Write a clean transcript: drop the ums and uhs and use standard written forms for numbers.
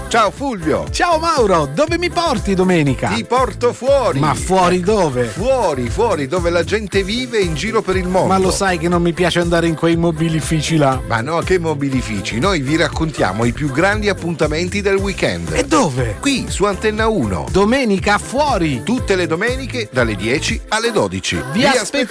Ciao Fulvio. Ciao Mauro, dove mi porti domenica? Ti porto fuori. Ma fuori dove? Fuori, dove la gente vive in giro per il mondo. Ma lo sai che non mi piace andare in quei mobilifici là. Ma no, che mobilifici? Noi vi raccontiamo i più grandi appuntamenti del weekend. E dove? Qui su Antenna 1. Domenica fuori. Tutte le domeniche dalle 10 alle 12. Vi aspettiamo.